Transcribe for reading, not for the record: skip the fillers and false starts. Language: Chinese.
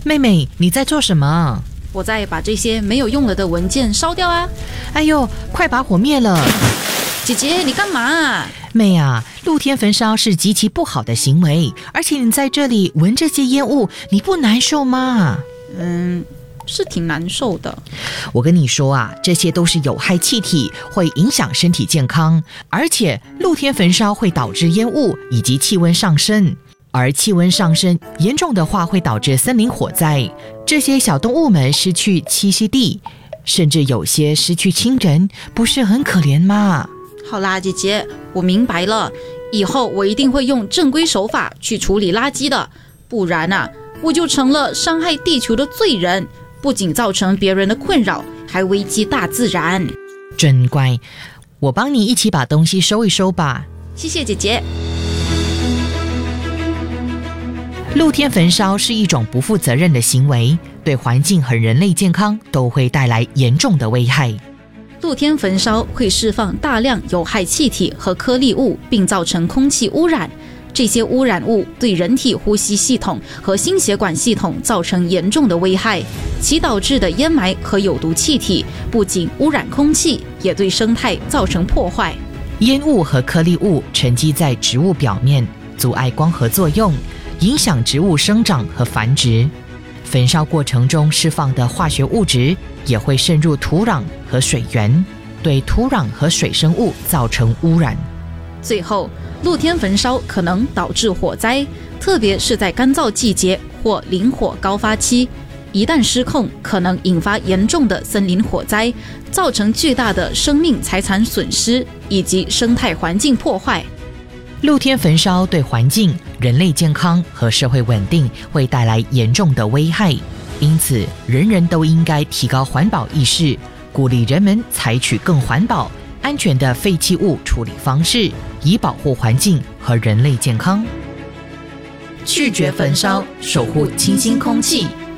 妹妹，你在做什么？ 我在把这些没有用了的文件烧掉啊！ 哎呦，快把火灭了！ 姐姐，你干嘛啊？ 妹啊，露天焚烧是极其不好的行为，而且你在这里闻这些烟雾，你不难受吗？ 是挺难受的。 我跟你说啊，这些都是有害气体，会影响身体健康，而且露天焚烧会导致烟雾以及气温上升，而气温上升严重的话会导致森林火灾，这些小动物们失去栖息地，甚至有些失去亲人，不是很可怜吗？ 好啦，姐姐，我明白了，以后我一定会用正规手法去处理垃圾的，不然啊，我就成了伤害地球的罪人，不仅造成别人的困扰，还危及大自然。 真乖，我帮你一起把东西收一收吧。 谢谢姐姐。 露天焚烧是一种不负责任的行为，对环境和人类健康都会带来严重的危害。 露天焚烧会释放大量有害气体和颗粒物，并造成空气污染。这些污染物对人体呼吸系统和心血管系统造成严重的危害，其导致的烟霾和有毒气体不仅污染空气，也对生态造成破坏。 烟雾和颗粒物沉积在植物表面，阻碍光合作用，影响植物生长和繁殖。焚烧过程中释放的化学物质也会渗入土壤和水源，对土壤和水生物造成污染。 最后，露天焚烧可能导致火灾，特别是在干燥季节或林火高发期，一旦失控，可能引发严重的森林火灾，造成巨大的生命财产损失以及生态环境破坏。 露天焚烧对环境、人类健康和社会稳定会带来严重的危害，因此人人都应该提高环保意识，鼓励人们采取更环保、安全的废弃物处理方式，以保护环境和人类健康。拒绝焚烧，守护清新空气，